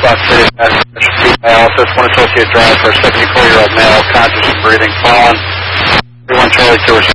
South City, dialysis, 1 Associate Drive for a 74-year-old male, conscious and breathing, fallen. 31 Charlie Tours.